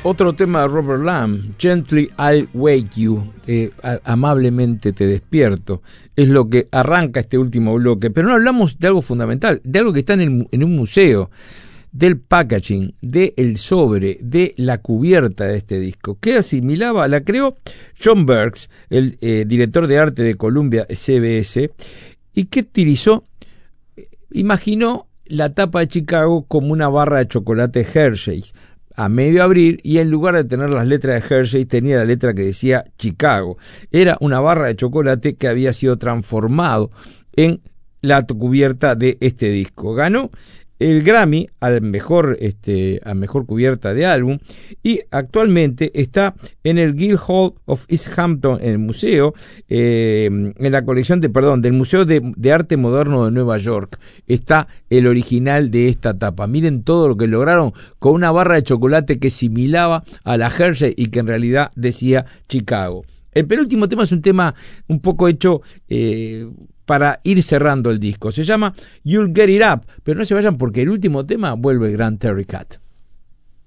Otro tema de Robert Lamb, Gently I'll Wake You, amablemente te despierto, es lo que arranca este último bloque, pero no hablamos de algo fundamental, de algo que está en un museo, del packaging, del sobre, de la cubierta de este disco, que asimilaba, la creó John Burks, el director de arte de Columbia CBS, y que imaginó la tapa de Chicago como una barra de chocolate Hershey's, a medio abrir, y en lugar de tener las letras de Hershey tenía la letra que decía Chicago. Era una barra de chocolate que había sido transformado en la cubierta de este disco. Ganó el Grammy al mejor cubierta de álbum, y actualmente está en el Guildhall of East Hampton, en el museo, en la colección del Museo de Arte Moderno de Nueva York. Está el original de esta tapa. Miren todo lo que lograron con una barra de chocolate que similaba a la Hershey y que en realidad decía Chicago. El penúltimo tema es un tema un poco hecho para ir cerrando el disco. Se llama You'll Get It Up, pero no se vayan porque el último tema vuelve el gran Terry Cat.